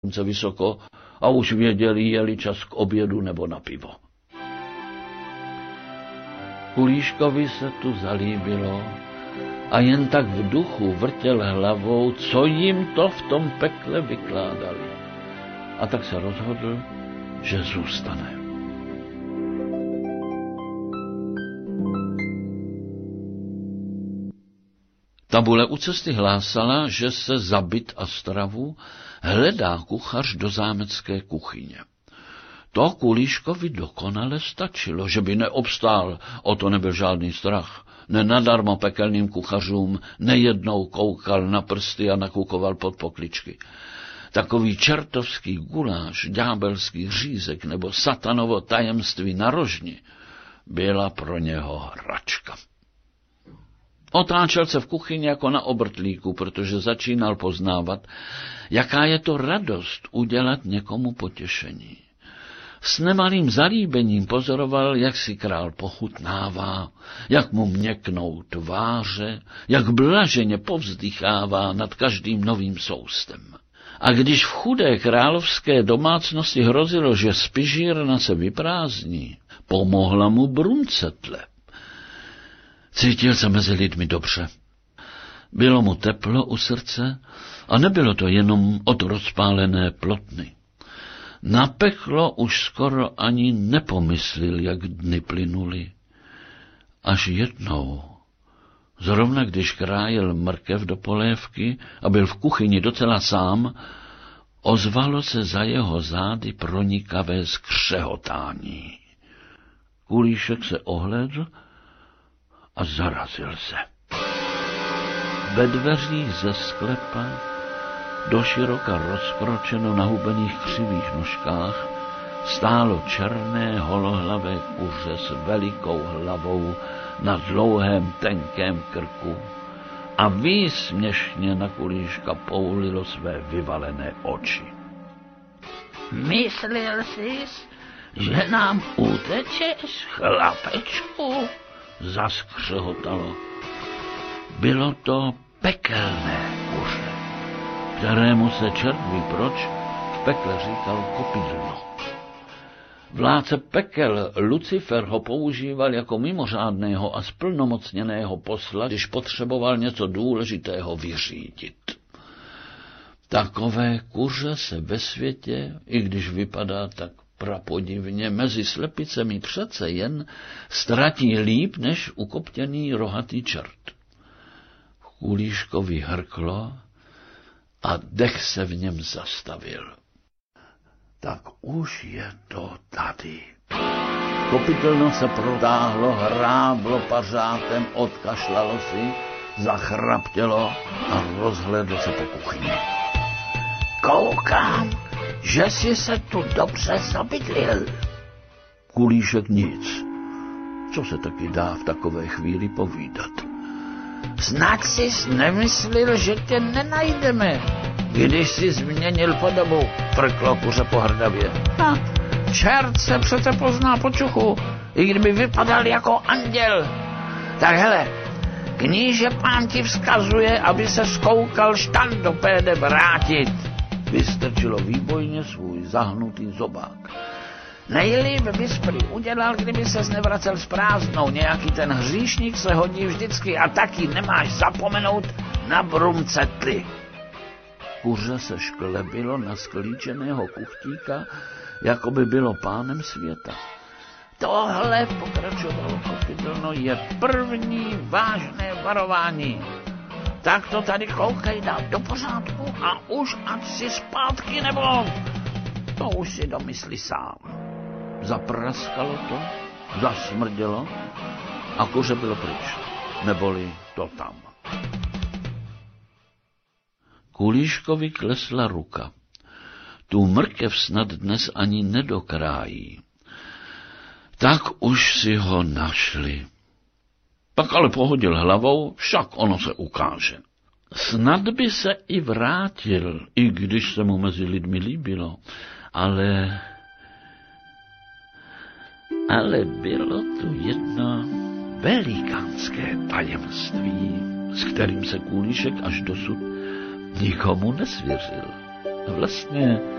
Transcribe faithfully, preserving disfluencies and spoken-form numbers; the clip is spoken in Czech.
slunce vysoko a už věděli, jeli čas k obědu nebo na pivo. Kulíškovi se tu zalíbilo a jen tak v duchu vrtěl hlavou, co jim to v tom pekle vykládali. A tak se rozhodl, že zůstane. Tabule u cesty hlásala, že se za byt a stravu hledá kuchař do zámecké kuchyně. To Kulíškovi dokonale stačilo, že by neobstál, o to nebyl žádný strach. Nenadarmo pekelným kuchařům nejednou koukal na prsty a nakukoval pod pokličky. Takový čertovský guláš, ďábelský řízek nebo satanovo tajemství na rožni byla pro něho hračka. Otáčel se v kuchyni jako na obrtlíku, protože začínal poznávat, jaká je to radost udělat někomu potěšení. S nemalým zalíbením pozoroval, jak si král pochutnává, jak mu měknou tváře, jak blaženě povzdychává nad každým novým soustem. A když v chudé královské domácnosti hrozilo, že spižírna se vyprázdní, pomohla mu bruncetle. Cítil se mezi lidmi dobře. Bylo mu teplo u srdce a nebylo to jenom od rozpálené plotny. Na peklo už skoro ani nepomyslil, jak dny plynuly. Až jednou, zrovna když krájel mrkev do polévky a byl v kuchyni docela sám, ozvalo se za jeho zády pronikavé skřehotání. Kulíšek se ohlédl a zarazil se. Ve dveřích ze sklepa, doširoka rozkročeno na hubených křivých nožkách, stálo černé holohlavé kuře s velikou hlavou na dlouhém tenkém krku a výsměšně na Kulíška poulilo své vyvalené oči. Myslel jsi, že nám utečeš, chlapečku? Zaskřehotalo. Bylo to pekelné kuře, kterému se čert ví proč v pekle říkal kopidlno. Vládce pekel Lucifer ho používal jako mimořádného a splnomocněného posla, když potřeboval něco důležitého vyřídit. Takové kuře se ve světě, i když vypadá tak prapodivně, mezi slepicemi přece jen ztratí líp než ukoptěný rohatý čert. Kulíškovi hrklo a dech se v něm zastavil. Tak už je to tady. Kopitelno se protáhlo, hráblo pařátem, odkašlalo si, zachraptělo a rozhlédlo se po kuchyni. Koukám, že jsi se tu dobře zabydlil. Kulíšek nic. Co se taky dá v takové chvíli povídat? Snad jsi nemyslel, že tě nenajdeme, když jsi změnil podobu, frklo kuře pohrdavě. No, čert se přece pozná po čuchu, i kdyby vypadal jako anděl. Tak hele, kníže pán ti vzkazuje, aby se zkoukal štandopéde vrátit. Vystrčilo výbojně svůj zahnutý zobák. Nejlíp bys prý udělal, kdyby ses nevracel s prázdnou. Nějaký ten hříšník se hodí vždycky a taky nemáš zapomenout na brumcetly. Kuře se šklebilo na sklíčeného kuchtíka, jako by bylo pánem světa. Tohle, pokračovalo kopidlno, je první vážné varování. Tak to tady koukej, dát do pořádku a už ať si zpátky nebo... To už si domyslí sám. Zapraskalo to, zasmrdělo a kuře bylo pryč, neboli to tam. Kulíškovi klesla ruka. Tu mrkev snad dnes ani nedokrájí. Tak už si ho našli. Pak ale pohodil hlavou, však ono se ukáže. Snad by se i vrátil, i když se mu mezi lidmi líbilo, ale... Ale bylo tu jedno velikánské tajemství, s kterým se Kulíšek až dosud nikomu nesvěřil. Vlastně